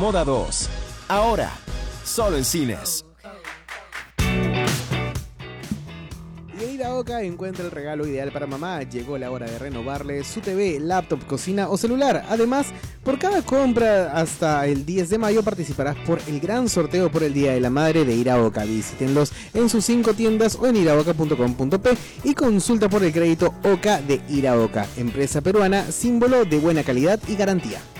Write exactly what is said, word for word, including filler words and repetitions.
Moda dos. Ahora, solo en cines. Y en Iraoka encuentra el regalo ideal para mamá. Llegó la hora de renovarle su T V, laptop, cocina o celular. Además, por cada compra hasta el diez de mayo participarás por el gran sorteo por el Día de la Madre de Iraoka. Visítenlos en sus cinco tiendas o en iraoka punto com punto pe y consulta por el crédito OCA de Iraoka, empresa peruana, símbolo de buena calidad y garantía.